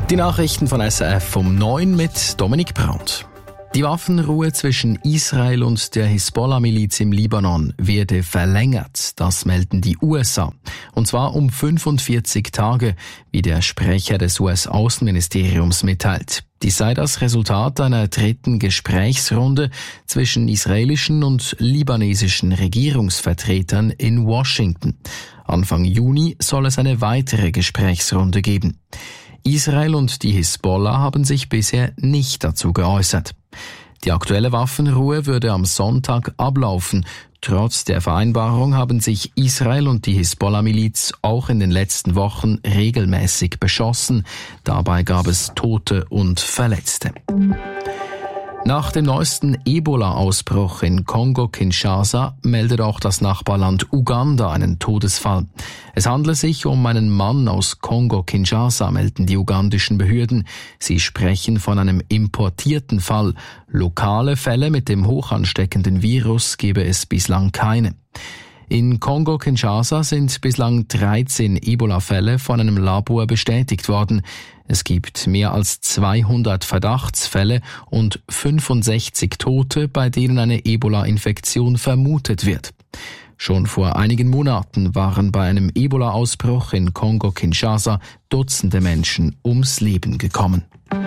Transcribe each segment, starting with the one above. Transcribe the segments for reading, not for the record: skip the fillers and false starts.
Die Nachrichten von SRF um 9 mit Dominik Brandt. Die Waffenruhe zwischen Israel und der Hisbollah-Miliz im Libanon werde verlängert, das melden die USA. Und zwar um 45 Tage, wie der Sprecher des US-Außenministeriums mitteilt. Dies sei das Resultat einer dritten Gesprächsrunde zwischen israelischen und libanesischen Regierungsvertretern in Washington. Anfang Juni soll es eine weitere Gesprächsrunde geben. Israel und die Hisbollah haben sich bisher nicht dazu geäußert. Die aktuelle Waffenruhe würde am Sonntag ablaufen. Trotz der Vereinbarung haben sich Israel und die Hisbollah-Miliz auch in den letzten Wochen regelmäßig beschossen. Dabei gab es Tote und Verletzte. Nach dem neuesten Ebola-Ausbruch in Kongo-Kinshasa meldet auch das Nachbarland Uganda einen Todesfall. Es handle sich um einen Mann aus Kongo-Kinshasa, melden die ugandischen Behörden. Sie sprechen von einem importierten Fall. Lokale Fälle mit dem hochansteckenden Virus gebe es bislang keine. In Kongo-Kinshasa sind bislang 13 Ebola-Fälle von einem Labor bestätigt worden. Es gibt mehr als 200 Verdachtsfälle und 65 Tote, bei denen eine Ebola-Infektion vermutet wird. Schon vor einigen Monaten waren bei einem Ebola-Ausbruch in Kongo-Kinshasa Dutzende Menschen ums Leben gekommen.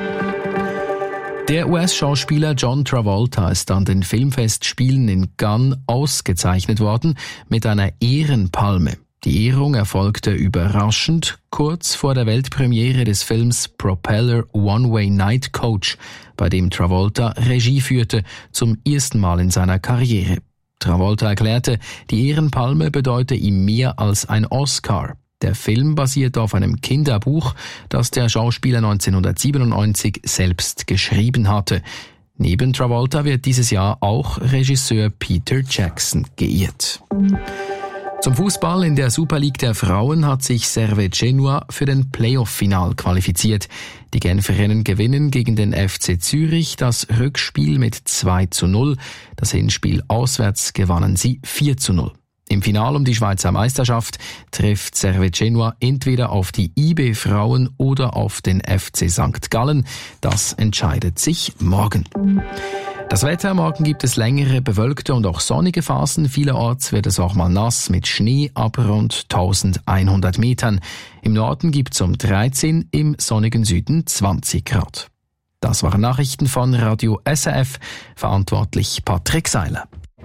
Der US-Schauspieler John Travolta ist an den Filmfestspielen in Cannes ausgezeichnet worden mit einer Ehrenpalme. Die Ehrung erfolgte überraschend kurz vor der Weltpremiere des Films Propeller One-Way Night Coach, bei dem Travolta Regie führte, zum ersten Mal in seiner Karriere. Travolta erklärte, die Ehrenpalme bedeute ihm mehr als ein Oscar. Der Film basiert auf einem Kinderbuch, das der Schauspieler 1997 selbst geschrieben hatte. Neben Travolta wird dieses Jahr auch Regisseur Peter Jackson geehrt. Zum Fußball in der Super League der Frauen hat sich Servet Genua für den Playoff-Final qualifiziert. Die Genferinnen gewinnen gegen den FC Zürich das Rückspiel mit 2:0. Das Hinspiel auswärts gewannen sie 4:0. Im Finale um die Schweizer Meisterschaft trifft Servet Genua entweder auf die IB Frauen oder auf den FC St. Gallen. Das entscheidet sich morgen. Das Wetter: Morgen gibt es längere, bewölkte und auch sonnige Phasen. Vielerorts wird es auch mal nass mit Schnee ab rund 1100 Metern. Im Norden gibt es um 13, im sonnigen Süden 20 Grad. Das waren Nachrichten von Radio SRF, verantwortlich Patrick Seiler.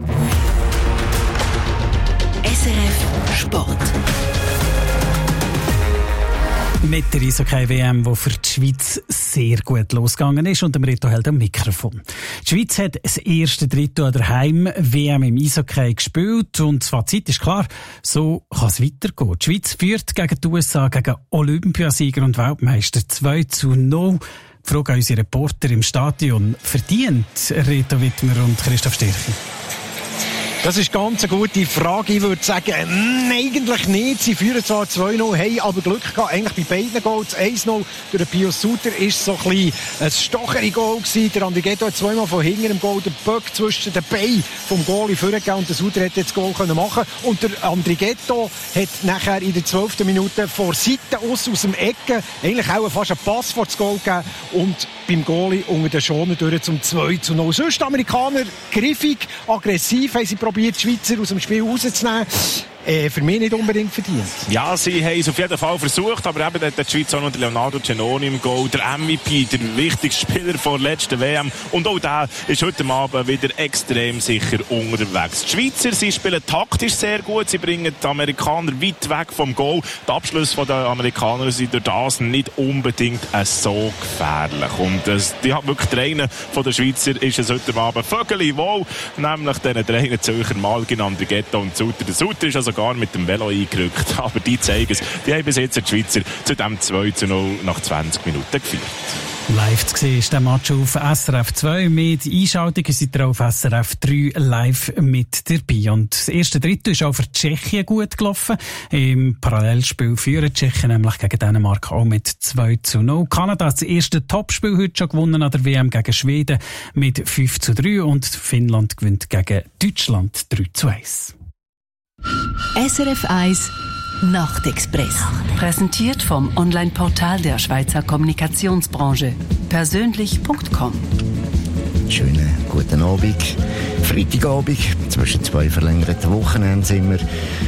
SRF Sport. Mit der Eishockey-WM, die für die Schweiz sehr gut losgegangen ist, und dem Reto Held am Mikrofon. Die Schweiz hat das erste Drittel an der Heim-WM im Eishockey gespielt und das Fazit ist klar, so kann es weitergehen. Die Schweiz führt gegen die USA, gegen Olympiasieger und Weltmeister 2:0. Die Frage an unsere Reporter im Stadion: verdient Reto Wittmer und Christoph Stirchi? Das ist ganz eine gute Frage. Ich würde sagen, eigentlich nicht. Sie führen zwar 2:0, haben aber Glück gehabt. Eigentlich bei beiden Goals. 1:0 durch den Pius Suter ist so ein bisschen ein Stocheri-Goal gewesen. Der Andrighetto hat zweimal von hinten im Goal den Böck zwischen den Beinen vom Goalie vorgegeben und der Suter hätte jetzt das Goal machen können. Und der Andrighetto hat nachher in der 12. Minute vor Seite aus dem Ecken eigentlich auch fast einen Pass vor das Goal gegeben und beim Goalie unter den Schoner durch zum 2:0. Sonst die Amerikaner griffig, aggressiv, haben sie probiert, die Schweizer aus dem Spiel rauszunehmen. Für mich nicht unbedingt verdient. Ja, sie haben es auf jeden Fall versucht, aber eben hat die Schweiz auch noch Leonardo Giannoni im Goal, der MVP, der wichtigste Spieler vor der letzten WM. Und auch der ist heute Abend wieder extrem sicher unterwegs. Die Schweizer, sie spielen taktisch sehr gut, sie bringen die Amerikaner weit weg vom Goal. Die Abschlüsse der Amerikaner sind durch das nicht unbedingt so gefährlich. Und die hat wirklich der von der Schweizer ist es heute Abend Vögeli wohl, nämlich den drei Zürcher Malgin, Andrighetto und Suter. Der Suter ist also gar mit dem Velo eingerückt, aber die zeigen es. Die haben bis jetzt die Schweizer zu dem 2:0 nach 20 Minuten geführt. Live zu sehen ist der Match auf SRF 2 mit Einschaltungen seid ihr auf SRF 3 live mit dabei. Und das erste Drittel ist auch für Tschechien gut gelaufen. Im Parallelspiel führen Tschechien nämlich gegen Dänemark auch mit 2:0. Kanada hat das erste Topspiel heute schon gewonnen an der WM gegen Schweden mit 5:3 und Finnland gewinnt gegen Deutschland 3:1. SRF 1 Nachtexpress. Präsentiert vom Online-Portal der Schweizer Kommunikationsbranche. Persönlich.com. Schönen guten Abend. Freitagabend, zwischen 2 verlängerten Wochenenden sind wir.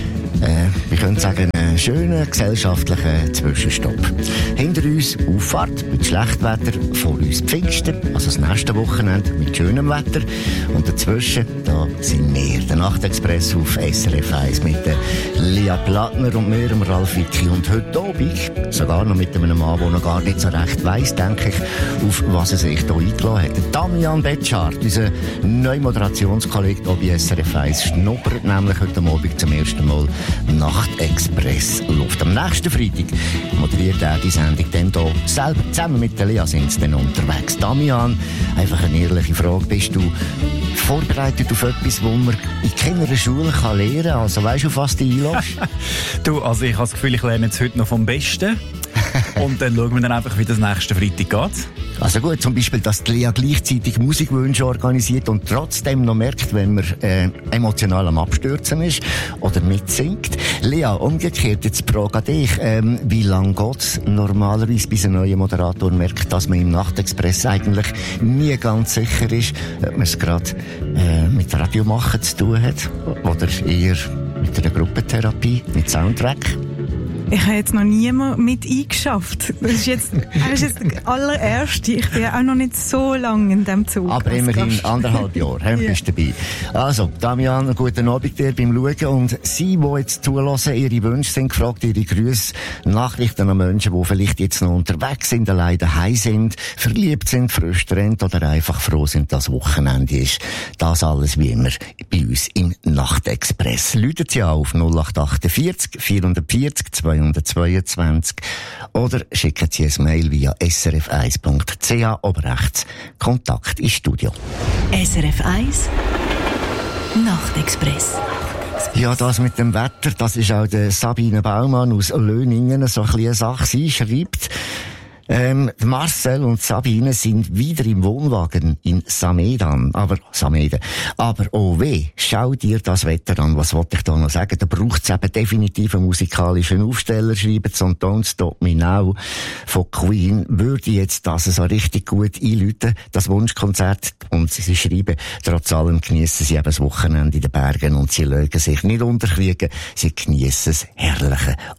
Wir können sagen, einen schönen gesellschaftlichen Zwischenstopp. Hinter uns Auffahrt mit Schlechtwetter, vor uns Pfingsten, also das nächste Wochenende mit schönem Wetter. Und dazwischen, da sind wir, der Nachtexpress auf SRF 1 mit der Lia Plattner und mir, dem Ralf Wicki. Und heute Abend, sogar noch mit einem Mann, der noch gar nicht so recht weiss, denke ich, auf was er sich hier eingeladen hat. Der Damian Betschart, unser neuer Moderationskollege hier bei SRF 1, schnuppert nämlich heute Abend zum ersten Mal Nachtexpress Luft. Am nächsten Freitag moderiert er die Sendung dann hier selber. Zusammen mit der Lea sind sie dann unterwegs. Damian, einfach eine ehrliche Frage. Bist du vorbereitet auf etwas, wo man in keiner Schule lernen kann? Also weisst du, auf was du einlässt? Du, also ich habe das Gefühl, ich lerne jetzt heute noch vom Besten. Und dann schauen wir dann einfach, wie das nächste Freitag geht. Also gut, zum Beispiel, dass die Lea gleichzeitig Musikwünsche organisiert und trotzdem noch merkt, wenn man emotional am Abstürzen ist oder mitsingt. Lea, umgekehrt, jetzt frage an dich, wie lange geht es normalerweise, bis ein neuer Moderator merkt, dass man im Nachtexpress eigentlich nie ganz sicher ist, ob man es gerade mit Radiomachen zu tun hat oder eher mit einer Gruppentherapie, mit Soundtrack? Ich habe jetzt noch niemand mit eingeschafft. Er ist jetzt der allererste. Ich bin auch noch nicht so lange in diesem Zug. Aber immerhin 1,5 Jahre, bist du dabei. Also, Damian, einen guten Abend dir beim Schauen. Und Sie, die jetzt zulassen, Ihre Wünsche sind gefragt, Ihre Grüße, Nachrichten an Menschen, die vielleicht jetzt noch unterwegs sind, allein daheim sind, verliebt sind, frustriert oder einfach froh sind, dass Wochenende ist. Das alles wie immer bei uns im Nachtexpress. Läutet Sie auf 0848 440 222 oder schicken Sie ein Mail via srf1.ch, oben rechts Kontakt ins Studio. SRF 1 Nachtexpress. Ja, das mit dem Wetter, das ist auch der Sabine Baumann aus Löningen so ein bisschen eine Sache. Sie schreibt, Marcel und Sabine sind wieder im Wohnwagen in Sameden. Aber oh weh, schau dir das Wetter an. Was wollte ich da noch sagen? Da braucht es eben definitiv einen musikalischen Aufsteller. Schreiben sie und Don't Stop Me Now von Queen. Würde jetzt das so richtig gut einläuten, das Wunschkonzert. Und sie schreiben, trotz allem geniessen sie eben das Wochenende in den Bergen und sie legen sich nicht unterkriegen. Sie geniessen das herrliche